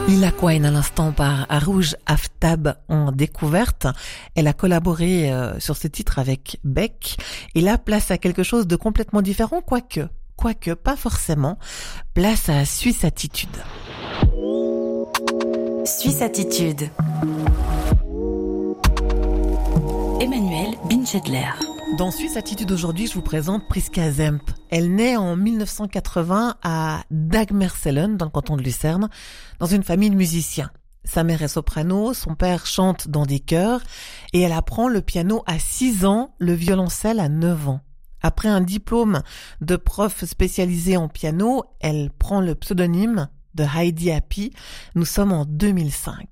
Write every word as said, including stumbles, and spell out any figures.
Lila Quine à l'instant par Arouj Aftab en découverte. Elle a collaboré euh, sur ce titre avec Beck et là place à quelque chose de complètement différent, quoique, quoique pas forcément. Place à Suisse Attitude. Suisse Attitude. Emmanuel Binchedler. Dans Suisse Attitude aujourd'hui, je vous présente Priska Zemp. Elle naît en mille neuf cent quatre-vingts à Dagmersellen, dans le canton de Lucerne, dans une famille de musiciens. Sa mère est soprano, son père chante dans des chœurs et elle apprend le piano à six ans, le violoncelle à neuf ans. Après un diplôme de prof spécialisé en piano, elle prend le pseudonyme de Heidi Happy. Nous sommes en deux mille cinq.